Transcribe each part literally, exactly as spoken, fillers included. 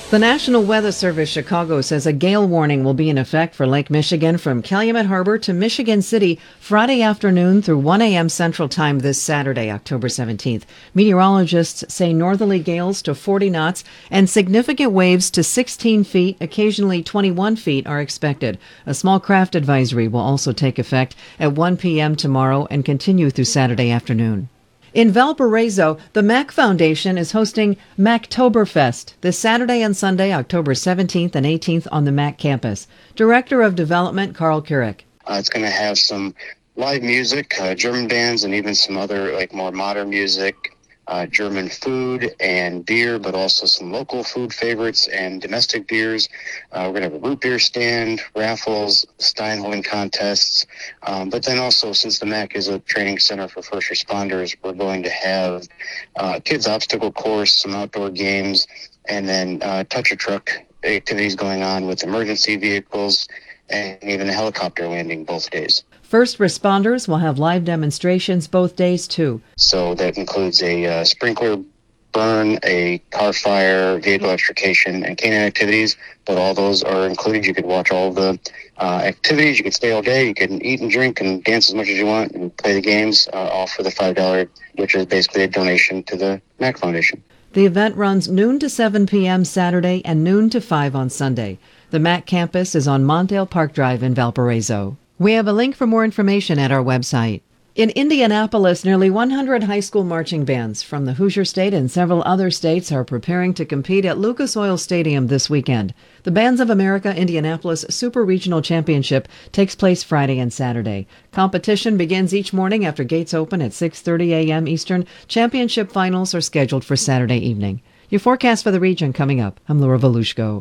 The National Weather Service Chicago says a gale warning will be in effect for Lake Michigan from Calumet Harbor to Michigan City Friday afternoon through one a.m. Central Time this Saturday, October seventeenth. Meteorologists say northerly gales to forty knots and significant waves to sixteen feet, occasionally twenty-one feet, are expected. A small craft advisory will also take effect at one p.m. tomorrow and continue through Saturday afternoon. In Valparaiso, the Mac Foundation is hosting Mactoberfest this Saturday and Sunday, October seventeenth and eighteenth on the Mac campus. Director of Development, Carl Keurig. Uh, it's going to have some live music, uh, German bands, and even some other like more modern music, uh, German food and beer, but also some local food favorites and domestic beers. Uh, we're going to have a root beer stand, raffles, stein holding contests. Um, but then also, since the Mac is a training center for first responders, we're going to have uh, kids' obstacle course, some outdoor games, and then uh, touch a truck activities going on with emergency vehicles and even a helicopter landing both days. First responders will have live demonstrations both days, too. So that includes a uh, sprinkler burn, a car fire, vehicle extrication, and canine activities. But all those are included. You could watch all the uh, activities. You could stay all day. You can eat and drink and dance as much as you want and play the games, uh, all for the five dollars, which is basically a donation to the Mac Foundation. The event runs noon to seven p.m. Saturday and noon to five on Sunday. The Mac campus is on Mondale Park Drive in Valparaiso. We have a link for more information at our website. In Indianapolis, nearly one hundred high school marching bands from the Hoosier State and several other states are preparing to compete at Lucas Oil Stadium this weekend. The Bands of America Indianapolis Super Regional Championship takes place Friday and Saturday. Competition begins each morning after gates open at six thirty a.m. Eastern. Championship finals are scheduled for Saturday evening. Your forecast for the region coming up. I'm Laura Volushko.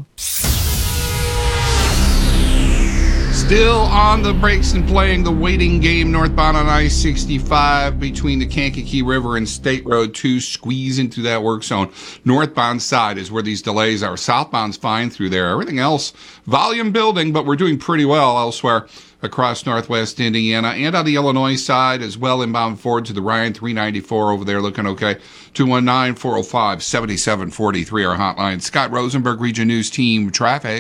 Still on the brakes and playing the waiting game northbound on I sixty-five between the Kankakee River and State Road two. Squeeze into that work zone. Northbound side is where these delays are. Southbound's fine through there. Everything else, volume building, but we're doing pretty well elsewhere across northwest Indiana. And on the Illinois side as well, inbound forward to the Ryan three ninety-four over there looking okay. two one nine, four oh five, seven seven four three our hotline. Scott Rosenberg, Region News Team Traffic.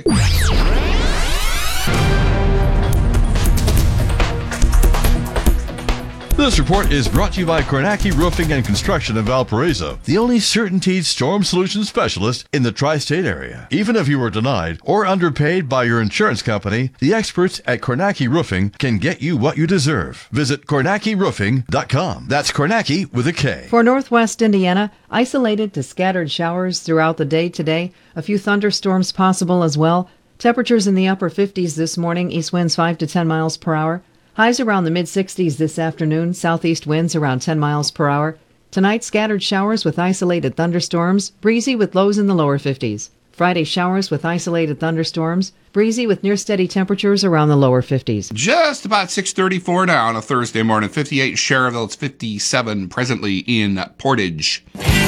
This report is brought to you by Kornacki Roofing and Construction in Valparaiso, the only CertainTeed storm solution specialist in the tri-state area. Even if you were denied or underpaid by your insurance company, the experts at Kornacki Roofing can get you what you deserve. Visit Kornacki Roofing dot com. That's Kornacki with a K. For northwest Indiana, isolated to scattered showers throughout the day today. A few thunderstorms possible as well. Temperatures in the upper fifties this morning, east winds five to ten miles per hour. Highs around the mid-sixties this afternoon, southeast winds around ten miles per hour. Tonight, scattered showers with isolated thunderstorms, breezy with lows in the lower fifties. Friday, showers with isolated thunderstorms, breezy with near-steady temperatures around the lower fifties. Just about six thirty-four now on a Thursday morning. fifty-eight Cherville, it's fifty-seven presently in Portage.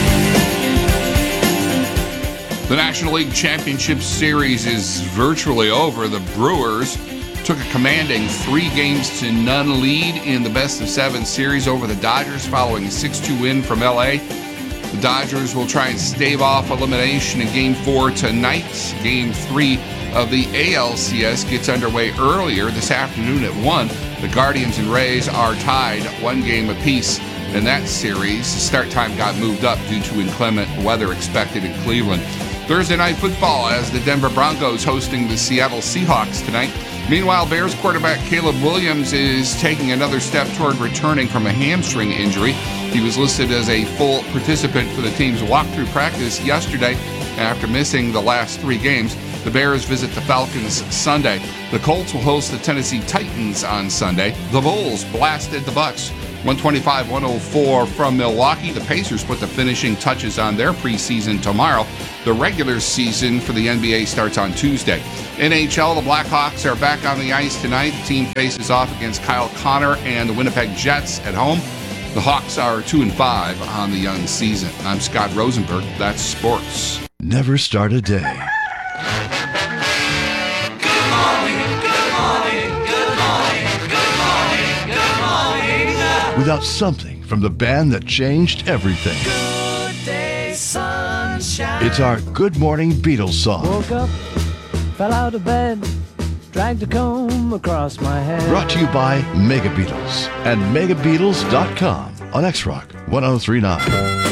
The National League Championship Series is virtually over. The Brewers took a commanding three games to none lead in the best of seven series over the Dodgers following a six two win from L A. The Dodgers will try and stave off elimination in Game four tonight. Game three of the A L C S gets underway earlier this afternoon at one. The Guardians and Rays are tied one game apiece in that series. The start time got moved up due to inclement weather expected in Cleveland. Thursday night football as the Denver Broncos hosting the Seattle Seahawks tonight. Meanwhile, Bears quarterback Caleb Williams is taking another step toward returning from a hamstring injury. He was listed as a full participant for the team's walkthrough practice yesterday after missing the last three games. The Bears visit the Falcons Sunday. The Colts will host the Tennessee Titans on Sunday. The Bulls blasted the Bucks one twenty-five one oh four from Milwaukee. The Pacers put the finishing touches on their preseason tomorrow. The regular season for the N B A starts on Tuesday. N H L, the Blackhawks are back on the ice tonight. The team faces off against Kyle Connor and the Winnipeg Jets at home. The Hawks are two and five on the young season. I'm Scott Rosenberg. That's sports. Never start a day without something from the band that changed everything. Good day, sunshine. shine. It's our Good Morning Beatles song. Woke up, fell out of bed, dragged a comb across my head. Brought to you by Mega Beatles and mega beatles dot com on X-Rock one oh three point nine.